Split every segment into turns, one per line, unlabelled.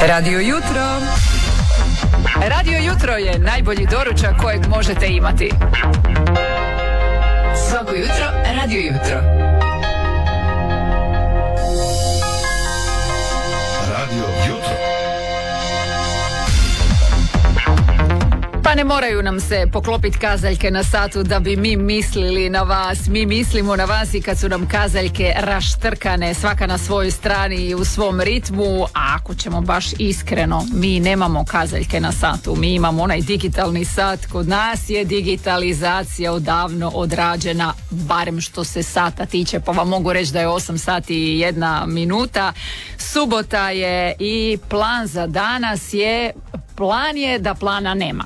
Radio Jutro. Radio Jutro je najbolji doručak kojeg možete imati. Svako jutro Radio Jutro.
Radio Jutro.
Pa ne moraju nam se poklopiti kazaljke na satu da bi mi mislili na vas. Mi mislimo na vas i kad su nam kazaljke raštrkane, svaka na svojoj strani i u svom ritmu. A ako ćemo baš iskreno, mi nemamo kazaljke na satu. Mi imamo onaj digitalni sat. Kod nas je digitalizacija odavno odrađena, barem što se sata tiče. Pa vam mogu reći da je 8 sati i 1 minuta. Subota je i plan za danas je... Plan je da plana nema.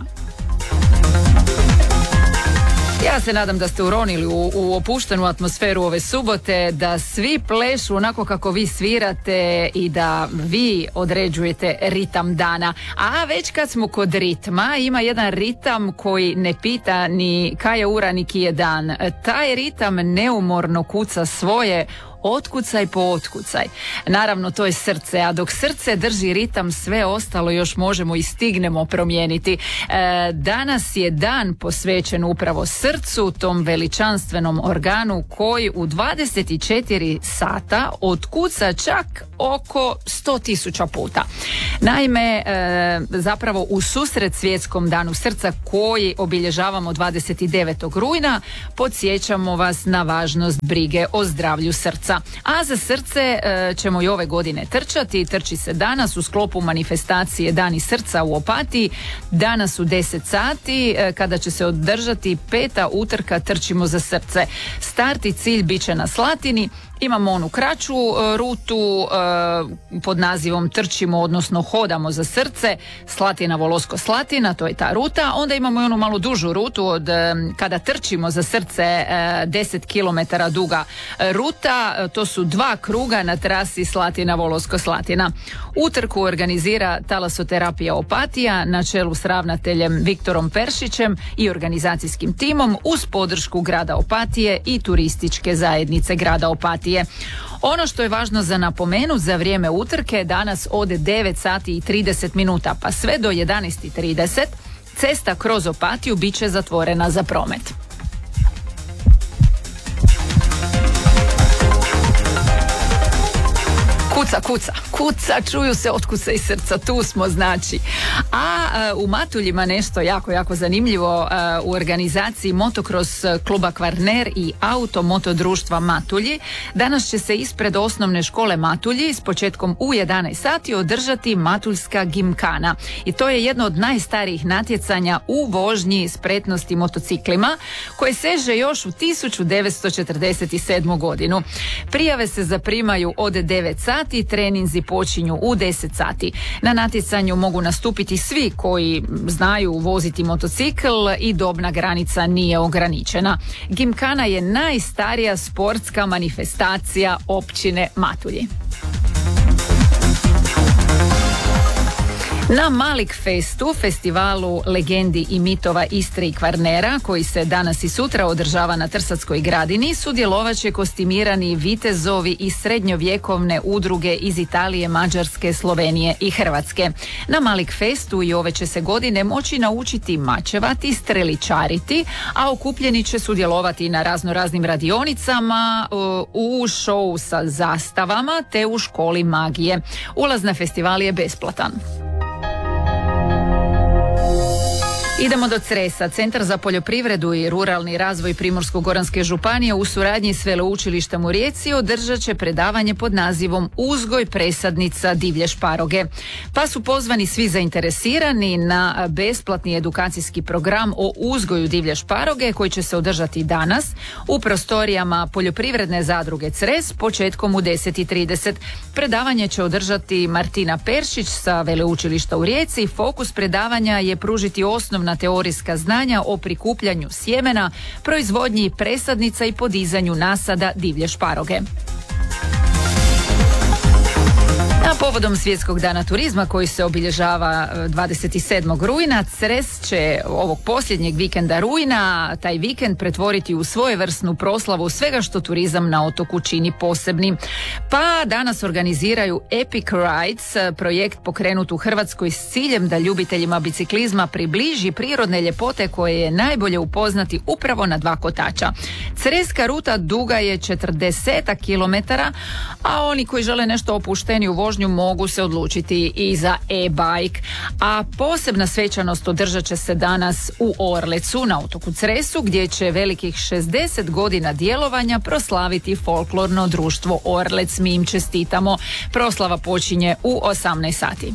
Ja se nadam da ste uronili u opuštenu atmosferu ove subote, da svi plešu onako kako vi svirate i da vi određujete ritam dana. A već kad smo kod ritma, ima jedan ritam koji ne pita ni kaj je ura ni ki je dan. Taj ritam neumorno kuca svoje otkucaj po otkucaj. Naravno, to je srce, a dok srce drži ritam, sve ostalo još možemo i stignemo promijeniti. Danas je dan posvećen upravo srcu, tom veličanstvenom organu koji u 24 sata otkuca čak oko 100.000 puta. Naime, zapravo u susret svjetskom danu srca koji obilježavamo 29. rujna, podsjećamo vas na važnost brige o zdravlju srca. A za srce ćemo i ove godine trčati. Trči se danas u sklopu manifestacije Dani srca u Opatiji. Danas u 10 sati kada će se održati 5. utrka Trčimo za srce. Start i cilj bit će na Slatini. Imamo onu kraću rutu pod nazivom Trčimo, odnosno Hodamo za srce, Slatina, Volosko, Slatina, to je ta ruta. Onda imamo i onu malo dužu rutu od kada trčimo za srce, 10 km duga ruta. To su 2 kruga na trasi Slatina, Volosko, Slatina. Utrku organizira Talasoterapija Opatija na čelu s ravnateljem Viktorom Peršićem i organizacijskim timom uz podršku grada Opatije i turističke zajednice grada Opatije. Ono što je važno za napomenuti za vrijeme utrke, danas od 9 sati i 30 minuta pa sve do 11:30 cesta kroz Opatiju bit će zatvorena za promet. Kuca, čuju se otkuca iz srca, tu smo znači. A u Matuljima nešto jako zanimljivo, u organizaciji Motocross kluba Kvarner i Automoto društva Matulji. Danas će se ispred osnovne škole Matulji s početkom u 11 sati održati Matuljska gimkana. I to je jedno od najstarijih natjecanja u vožnji spretnosti motociklima koje seže još u 1947. godinu. Prijave se zaprimaju od 9 sati, treninzi počinju u 10 sati. Na natjecanju mogu nastupiti svi koji znaju voziti motocikl i dobna granica nije ograničena. Gimkana je najstarija sportska manifestacija općine Matulji. Na Malik Festu, festivalu legendi i mitova Istre i Kvarnera, koji se danas i sutra održava na Trsatskoj gradini, sudjelovat će kostimirani vitezovi i srednjovjekovne udruge iz Italije, Mađarske, Slovenije i Hrvatske. Na Malik Festu i ove će se godine moći naučiti mačevati, streličariti, a okupljeni će sudjelovati na raznoraznim radionicama, u šovu sa zastavama te u školi magije. Ulaz na festival je besplatan. Idemo do Cresa. Centar za poljoprivredu i ruralni razvoj Primorsko-goranske županije u suradnji s Veleučilištem u Rijeci održat će predavanje pod nazivom Uzgoj presadnica divlje šparoge. Pa su pozvani svi zainteresirani na besplatni edukacijski program o uzgoju divlje šparoge koji će se održati danas u prostorijama Poljoprivredne zadruge Cres početkom u 10:30. Predavanje će održati Martina Peršić sa Veleučilišta u Rijeci. Fokus predavanja je pružiti osnovna teorijska znanja o prikupljanju sjemena, proizvodnji presadnica i podizanju nasada divlje šparoge. A povodom Svjetskog dana turizma koji se obilježava 27. rujna, Cres će ovog posljednjeg vikenda rujna taj vikend pretvoriti u svojevrsnu proslavu svega što turizam na otoku čini posebnim. Pa danas organiziraju Epic Rides, projekt pokrenut u Hrvatskoj s ciljem da ljubiteljima biciklizma približi prirodne ljepote koje je najbolje upoznati upravo na dva kotača. Creska ruta duga je 40 km, a oni koji žele nešto opušteniju vožnju mogu se odlučiti i za e-bike. A posebna svečanost održat će se danas u Orlecu na otoku Cresu, gdje će velikih 60 godina djelovanja proslaviti folklorno društvo Orlec. Mi im čestitamo. Proslava počinje u 18 sati.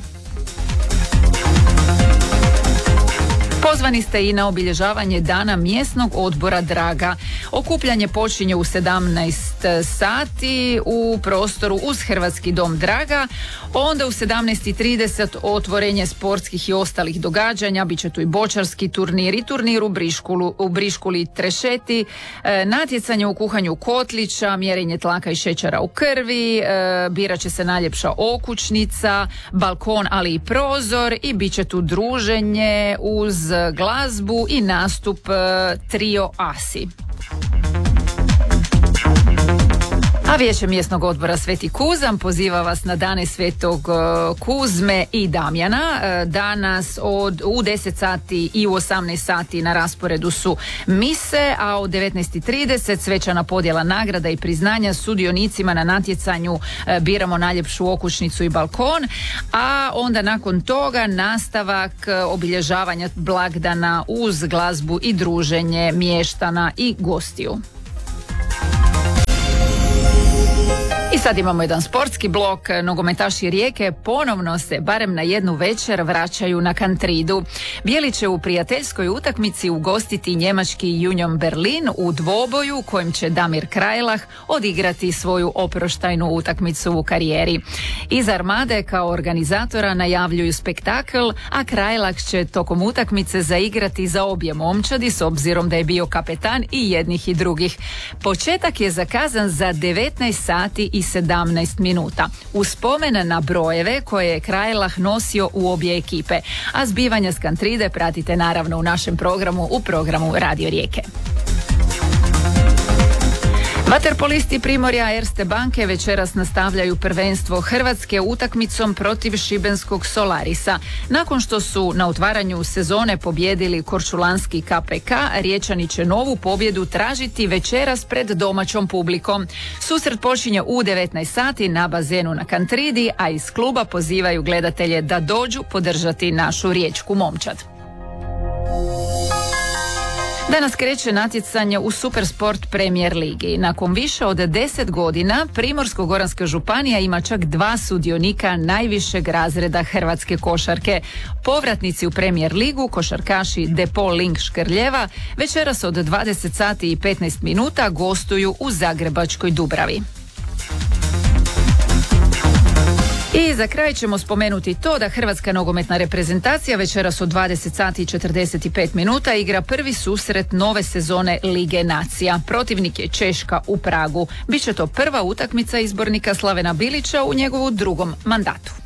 Pozvani ste i na obilježavanje dana mjesnog odbora Draga. Okupljanje počinje u 17 sati u prostoru uz Hrvatski dom Draga. Onda u 17:30 otvorenje sportskih i ostalih događanja. Biće tu i bočarski turnir i turnir u Briškuli Trešeti, natjecanje u kuhanju kotlića, mjerenje tlaka i šećera u krvi, birat će se najljepša okućnica, balkon ali i prozor i bit će tu druženje uz glazbu i nastup trio Asi. A Vijeće mjesnog odbora Sveti Kuzam poziva vas na dane Svetog Kuzme i Damjana. Danas u 10 sati i u 18 sati na rasporedu su mise, a u 19:30 svečana podjela nagrada i priznanja sudionicima na natjecanju Biramo najljepšu okućnicu i balkon, a onda nakon toga nastavak obilježavanja blagdana uz glazbu i druženje mještana i gostiju. I sad imamo jedan sportski blok. Nogometaši Rijeke ponovno se barem na jednu večer vraćaju na Kantridu. Bijeli će u prijateljskoj utakmici ugostiti njemački Union Berlin u dvoboju kojim će Damir Krajlah odigrati svoju oproštajnu utakmicu u karijeri. Iz Armade kao organizatora najavljuju spektakl, a Krajlah će tokom utakmice zaigrati za obje momčadi s obzirom da je bio kapetan i jednih i drugih. Početak je zakazan za 19 sati i 17 minuta. U spomen na brojeve koje je Krajlah nosio u obje ekipe. A zbivanja s Kantride pratite naravno u našem programu, u programu Radio Rijeke. Vaterpolisti Primorja Erste banke večeras nastavljaju prvenstvo Hrvatske utakmicom protiv šibenskog Solarisa. Nakon što su na otvaranju sezone pobjedili Korčulanski KPK, Riječani će novu pobjedu tražiti večeras pred domaćom publikom. Susret počinje u 19 sati na bazenu na Kantridi, a iz kluba pozivaju gledatelje da dođu podržati našu riječku momčad. Danas kreće natjecanje u Supersport Premier Ligi. Nakon više od 10 godina Primorsko-goranska županija ima čak 2 sudionika najvišeg razreda hrvatske košarke. Povratnici u Premier Ligu, košarkaši Depol Link Škrljeva, večeras od 20 sati i 15 minuta gostuju u Zagrebačkoj Dubravi. I za kraj ćemo spomenuti to da hrvatska nogometna reprezentacija večeras od 20 sati i 45 minuta igra prvi susret nove sezone Lige nacija. Protivnik je Češka u Pragu. Biće to prva utakmica izbornika Slavena Bilića u njegovu drugom mandatu.